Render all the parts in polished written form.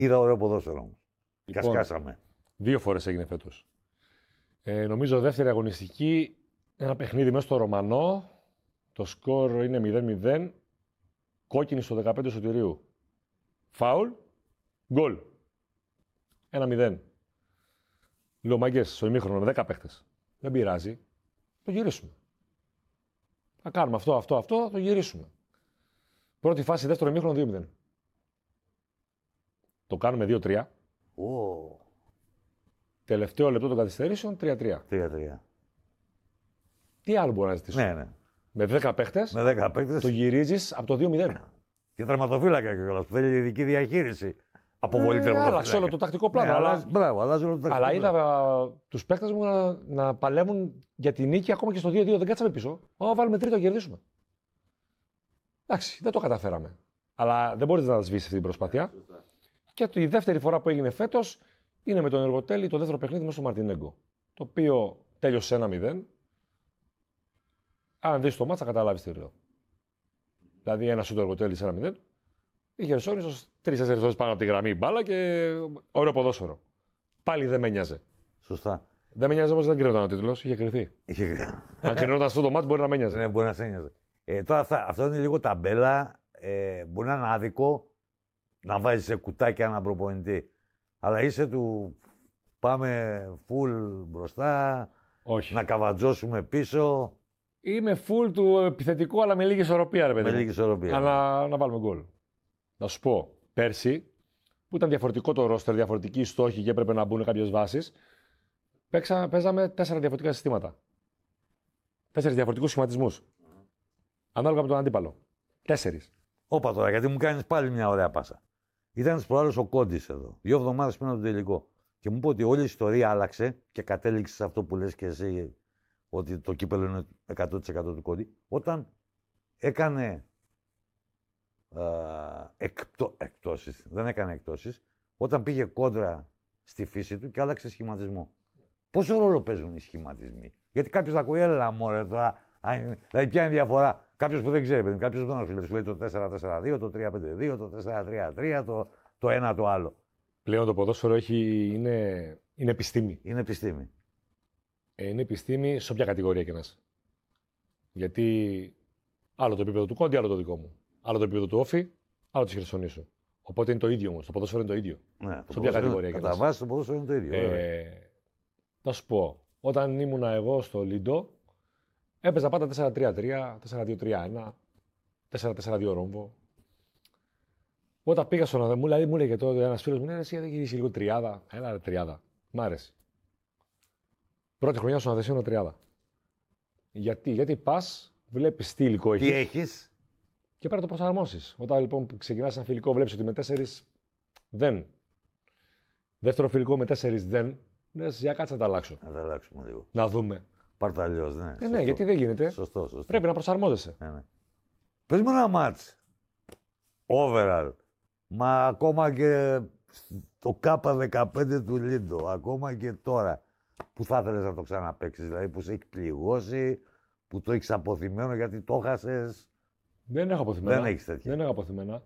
Είδα ωραίο ποδόσφαιρο όμως. Λοιπόν, Κασκάσαμε. 2 φορές έγινε φέτος. Νομίζω δεύτερη αγωνιστική, ένα παιχνίδι μέσα στο Ρωμανό. Το σκορ είναι 0-0. Κόκκινη στο 15 Σωτηρίου. Φάουλ. Γκολ. 1-0. Λέω μάγκες, στο ημίχρονο με 10 παίχτες. Δεν πειράζει. Το γυρίσουμε. Θα κάνουμε αυτό, το γυρίσουμε. Πρώτη φάση, δεύτερο ημίχρονο 2-0. Το κάνουμε 2-3. Τελευταίο λεπτό των καθυστερήσεων 3-3. 3-3. Τι άλλο μπορεί να ζητήσουμε. Ναι. Με 10 παίχτες, Με 10 παίκτες. το γυρίζεις από το 2-0. Και τερματοφύλακα κιόλας που θέλει ειδική διαχείριση. Αποβολή τερματοφύλακα. Άλλαξε όλο το τακτικό πλάνο. Μπράβο, αλλάζει όλο το τακτικό Αλλά πλάνο. είδα τους παίκτες μου να παλεύουν για τη νίκη ακόμα και στο 2-2. Δεν κάτσαμε πίσω. Βάλουμε τρίτο, κερδίσουμε. Εντάξει, δεν το καταφέραμε. Αλλά δεν μπορείς να σβήσεις αυτή την προσπάθεια. Και η δεύτερη φορά που έγινε φέτος είναι με τον Εργοτέλη το δεύτερο παιχνίδι μέσα στο Μαρτινέγκο. Το οποίο τέλειωσε 1-0. Αν δεις το μάτς θα καταλάβεις τι λέω. Δηλαδή ένα σου το Εργοτέλη 1-0. Η Χερσόνησος 3-4 ώρες πάνω από τη γραμμή μπάλα και ωραίο ποδόσφαιρο. Πάλι δεν με νοιάζε. Σωστά. Δεν με νοιάζει όμως, δεν κρίνονταν ο τίτλος, είχε κρυθεί. Αν κρίνονταν αυτό το μάτς μπορεί να με νοιάζει. Ναι, μπορεί να σε νοιάζει. Τώρα αυτό είναι λίγο ταμπέλα. Μπορεί να είναι άδικο να βάζεις σε κουτάκια έναν προπονητή. Αλλά είσαι του πάμε full μπροστά, Όχι. να καβατζώσουμε πίσω. Είμαι full του επιθετικού, αλλά με λίγη ισορροπία, ρε παιδί. Με λίγη ισορροπία. Αλλά να βάλουμε γκολ. Να σου πω, πέρσι, που ήταν διαφορετικό το ρόστερ, διαφορετικοί οι στόχοι και έπρεπε να μπουν κάποιες βάσεις, παίζαμε 4 διαφορετικά συστήματα. 4 διαφορετικούς σχηματισμούς. Ανάλογα με τον αντίπαλο. 4. Όπα τώρα, γιατί μου κάνεις πάλι μια ωραία πάσα. Ήταν τις προάλλες ο Κόντης εδώ, 2 εβδομάδες πριν από τον τελικό. Και μου είπε ότι όλη η ιστορία άλλαξε και κατέληξε σε αυτό που λες και εσύ, ότι το κύπελλο είναι 100% του Κόντι, όταν έκανε εκτόσεις. Δεν έκανε εκτόσεις. Όταν πήγε κόντρα στη φύση του και άλλαξε σχηματισμό. Πόσο ρόλο παίζουν οι σχηματισμοί? Γιατί κάποιος θα ακούει, έλα μωρέ τώρα, δηλαδή ποια είναι η διαφορά? Κάποιος που δεν ξέρει, κάποιος που δεν σου λέει το 4-4-2, το 3-5-2, το 4-3-3, το ένα το άλλο. Πλέον το ποδόσφαιρο είναι επιστήμη. Είναι επιστήμη. Είναι επιστήμη σε όποια κατηγορία και να είσαι. Γιατί άλλο το επίπεδο του Κόντι, άλλο το δικό μου. Άλλο το επίπεδο του Όφη, άλλο τη Χερσονήσου. Οπότε είναι το ίδιο όμως. Το ποδόσφαιρο είναι το ίδιο. Ναι, σε όποια κατηγορία και να είσαι. Κατά βάση το ποδόσφαιρο είναι το ίδιο. Θα σου πω, όταν ήμουνα εγώ στο Λίντο, έπαιζα πάντα 4-3-3, 4-2-3-1, 4-4-2 ρόμβο. Όταν πήγα στον Αδεμούλα, μου έλεγε τότε ένας φίλος μου, ναι, εσύ δεν γυρίσει λίγο τριάδα. Έλα ρε τριάδα. Μ' άρεσε. Πρώτη χρονιά στον Αδεσίνο τριάδα. Γιατί πας, βλέπεις τι υλικό έχεις. Τι έχεις. Και πρέπει να το προσαρμόσεις. Όταν λοιπόν ξεκινάς ένα φιλικό, βλέπεις ότι με 4 δεν. Δεύτερο φιλικό με 4 δεν. Λες, για κάτσε να τα αλλάξω. Να τα αλλάξουμε λίγο. Να δούμε. Πάρτα αλλιώς, ναι. Ναι, γιατί δεν γίνεται. Σωστό. Πρέπει να προσαρμόζεσαι. Ναι. Πες μου ένα μάτς. Overall. Μα ακόμα και το K15 του Λίντο, ακόμα και τώρα, που θα ήθελες να το ξαναπαίξεις, δηλαδή που σε έχει πληγώσει, που το έχεις αποθυμένο γιατί το χάσες. Δεν έχω αποθυμένα. Δεν έχεις τέτοια. Δεν έχω αποθυμένα.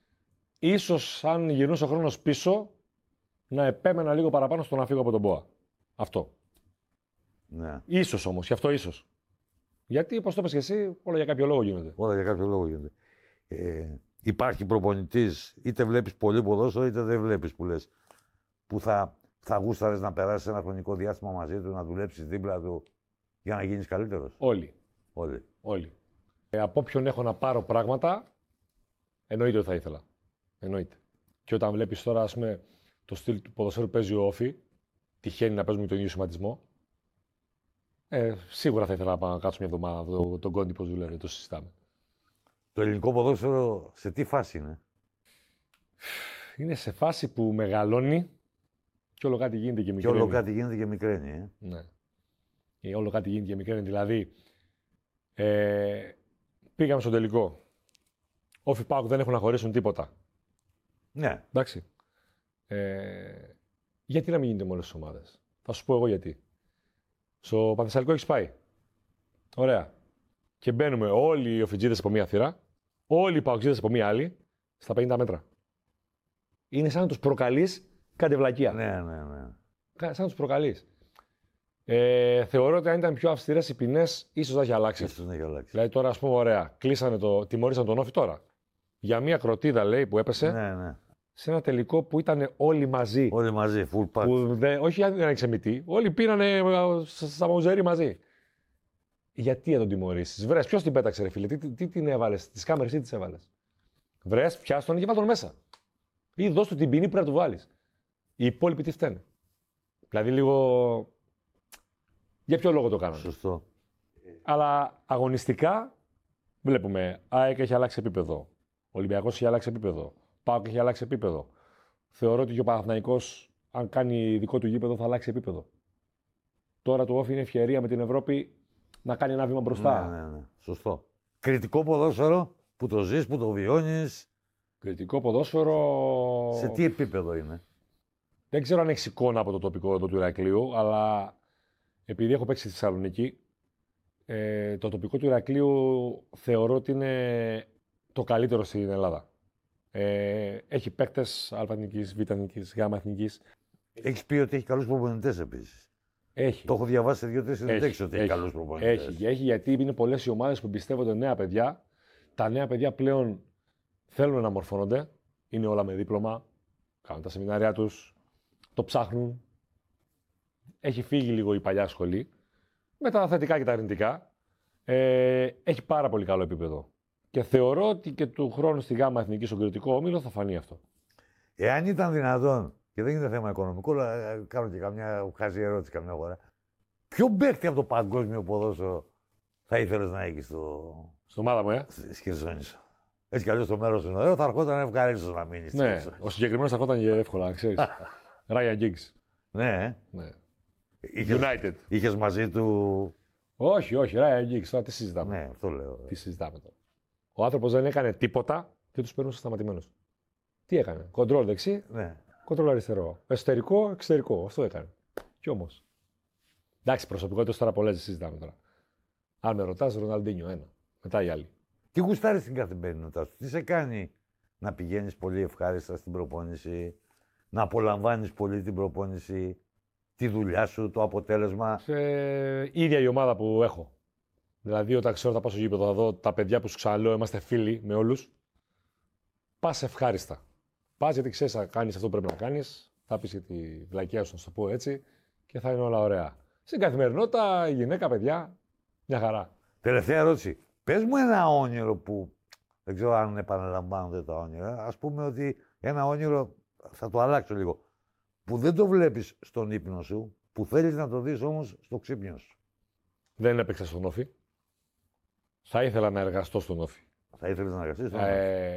Ίσως αν γυρνούσε ο χρόνος πίσω, να επέμενα λίγο παραπάνω στο να φύγω από τον ΠΟΑ. Αυτό. Ναι. Ίσως όμως, γι' αυτό ίσως. Γιατί, όπως το είπες και εσύ, όλα για κάποιο λόγο γίνονται. Όλα για κάποιο λόγο γίνονται. Υπάρχει προπονητής, είτε βλέπεις πολύ ποδόσφαιρο, είτε δεν βλέπεις που λες, που θα γούσταρες να περάσεις ένα χρονικό διάστημα μαζί του, να δουλέψεις δίπλα του για να γίνεις καλύτερος. Όλοι. Από όποιον έχω να πάρω πράγματα, εννοείται ότι θα ήθελα. Εννοείται. Και όταν βλέπεις τώρα, ας πούμε, το στυλ του ποδοσφαίρου παίζει ο Όφη, τυχαίνει να παίζουμε τον ίδιο σχηματισμό. Σίγουρα θα ήθελα να πάω να κάτσω μια εβδομάδα τον Κόντι πώς δουλεύει, το συζητάμε. Το ελληνικό ποδόσφαιρο σε τι φάση είναι? Είναι σε φάση που μεγαλώνει και όλο κάτι γίνεται και μικραίνει. Και όλο κάτι γίνεται και μικραίνει, Ναι. Όλο κάτι γίνεται και μικραίνει. Δηλαδή, πήγαμε στο τελικό. Όφη ΠΑΟΚ δεν έχουν να χωρίσουν τίποτα. Ναι. Εντάξει. Γιατί να μην γίνεται με όλες τις ομάδες? Θα σου πω εγώ γιατί. Στο Πανθεσσαλικό έχεις πάει. Ωραία. Και μπαίνουμε όλοι οι Οφιτζίδες από μία θύρα, όλοι οι Παοκτζίδες από μία άλλη, στα 50 μέτρα. είναι σαν να τους προκαλείς κάτι βλακεία. Ναι, ναι, ναι. Σαν να τους προκαλείς. Θεωρώ ότι αν ήταν πιο αυστηρές οι ποινές, ίσως να έχει αλλάξει. Ίσως να έχει αλλάξει. Δηλαδή τώρα, ας πούμε, ωραία, τιμωρήσαν τον Όφη τώρα. Για μια κροτίδα, λέει, που έπεσε Ναι, ναι. σε ένα τελικό που ήταν όλοι μαζί. Όλοι μαζί, full pack. Όχι, δεν ήταν ξεμητή. Όλοι πήρανε στα μοζέρι μαζί. Γιατί να τον τιμωρήσεις? Βρες, ποιος την πέταξε, ρε φίλε, τι την έβαλες, τις κάμερες ή τις έβαλες? Βρες, πιάσ' τον και βάλ' τον μέσα. Ή δώσ' του την ποινή που πρέπει να του βάλεις. Οι υπόλοιποι τι φταίνε? Δηλαδή λίγο. Για ποιο λόγο το κάνανε? Σωστό. Αλλά αγωνιστικά βλέπουμε. ΑΕΚ έχει αλλάξει επίπεδο. Ολυμπιακός έχει αλλάξει επίπεδο. ΠΑΟΚ έχει αλλάξει επίπεδο. Θεωρώ ότι και ο Παναθηναϊκός, αν κάνει δικό του γήπεδο, θα αλλάξει επίπεδο. Τώρα του Όφη είναι ευκαιρία με την Ευρώπη να κάνει ένα βήμα μπροστά. Ναι, ναι, ναι. Σωστό. Κριτικό ποδόσφαιρο που το ζεις, που το βιώνεις. Κριτικό ποδόσφαιρο. Σε τι επίπεδο είναι? Δεν ξέρω αν έχει εικόνα από το τοπικό του Ηρακλείου, αλλά επειδή έχω παίξει στη Θεσσαλονίκη, το τοπικό του Ηρακλείου θεωρώ ότι είναι το καλύτερο στην Ελλάδα. Έχει παίκτες Α-εθνικής, Β-εθνικής, Γ-εθνικής. Έχεις πει ότι έχει καλούς προπονητές επίσης. Έχει. Το έχω διαβάσει σε 2-3 συνεντεύξεις ότι έχει καλούς προπονητές. Έχει, γιατί είναι πολλές οι ομάδες που εμπιστεύονται νέα παιδιά. Τα νέα παιδιά πλέον θέλουν να μορφώνονται. Είναι όλα με δίπλωμα. Κάνουν τα σεμινάρια τους. Το ψάχνουν. Έχει φύγει λίγο η παλιά σχολή. Με τα θετικά και τα αρνητικά. Έχει πάρα πολύ καλό επίπεδο. Και θεωρώ ότι και του χρόνου στη ΓΑΜΑ Εθνική στον κριτικό όμιλο θα φανεί αυτό. Εάν ήταν δυνατόν, και δεν είναι θέμα οικονομικό, αλλά κάνω και καμιά χαζή ερώτηση καμιά φορά. Ποιο παίκτη από το παγκόσμιο ποδόσφαιρο θα ήθελες να έχεις Στην ομάδα μου, στη Χερσόνησο? Έτσι κι αλλιώς το μέρος είναι ωραίο, θα ερχόταν ευχαρίστως να μείνει. Ναι, ο συγκεκριμένος θα ερχόταν και εύκολα, ξέρεις. Ryan Giggs. Ναι. Ναι. United. Είχες μαζί του. Όχι, Ryan Giggs, τώρα τι συζητάμε. Ναι, αυτό λέω. Τι συζητάμε τώρα. Ο άνθρωπος δεν έκανε τίποτα και τους παίρνουν σταματημένους. Τι έκανε? Κοντρόλ δεξί, Ναι. κοντρόλ αριστερό. Εσωτερικό, εξωτερικό. Αυτό έκανε. Κι όμως. Εντάξει, προσωπικότητες τώρα πολλές συζητάμε τώρα. Αν με ρωτάς, Ροναλντίνιο, ένα. Μετά οι άλλοι. Τι γουστάρεις στην καθημερινότητά σου, τι σε κάνει να πηγαίνεις πολύ ευχάριστα στην προπόνηση, να απολαμβάνεις πολύ την προπόνηση, τη δουλειά σου, το αποτέλεσμα? Ίδια η ομάδα που έχω. Δηλαδή, όταν ξέρω θα πάω στο γήπεδο, θα δω τα παιδιά που σου ξαναλέω, είμαστε φίλοι με όλους. Πας ευχάριστα. Πας γιατί ξέρεις να κάνεις αυτό που πρέπει να κάνεις, θα πεις και τη βλακεία σου, να σου το πω έτσι, και θα είναι όλα ωραία. Στην καθημερινότητα, η γυναίκα, παιδιά, μια χαρά. Τελευταία ερώτηση. Πες μου ένα όνειρο που δεν ξέρω αν επαναλαμβάνονται τα όνειρα. Ας πούμε ότι ένα όνειρο, θα το αλλάξω λίγο, που δεν το βλέπεις στον ύπνο σου, που θέλεις να το δεις όμως στο ξύπνιο σου. Δεν έπαιξα στον Όφη. Θα ήθελα να εργαστώ στον Όφη. Θα ήθελες να εργαστείς στον Όφη?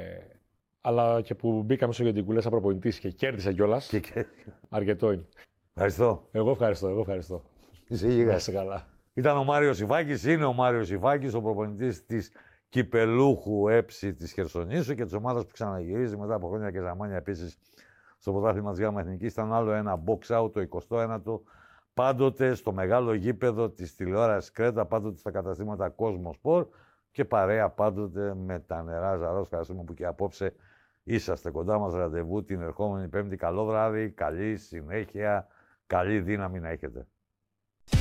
Αλλά και που μπήκαμε στο Γεντικουλέ σαν προπονητής και κέρδισα κιόλας. Αρκετό είναι. Ευχαριστώ. Εγώ ευχαριστώ. Είσαι υγιής. Να είσαι καλά. Ήταν ο Μάριος Ιβάκης, είναι ο Μάριος Ιβάκης, ο προπονητής της κυπελούχου έψη της Χερσονήσου και της ομάδας που ξαναγυρίζει μετά από χρόνια και ζαμάνια επίσης στο πρωτάθλημα της ΓΑΜΑ Εθνικής. Ήταν άλλο ένα box out, το 21ο, πάντοτε στο μεγάλο γήπεδο της τηλεόρασης Κρέτα, πάντοτε στα καταστήματα Κόσμο Sport και παρέα πάντοτε με τα νερά Ζαρός. Ευχαριστούμε που και απόψε είσαστε κοντά μας. Ραντεβού την ερχόμενη Πέμπτη. Καλό βράδυ, καλή συνέχεια, καλή δύναμη να έχετε.